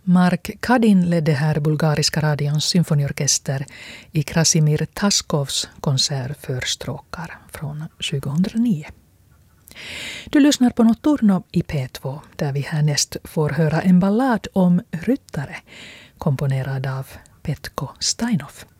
Mark Kadin ledde här bulgariska radions symfoniorkester i Krasimir Taskovs konsert för stråkar från 2009. Du lyssnar på Notturno i P2 där vi härnäst får höra en ballad om ryttare komponerad av Petko Steinhoff.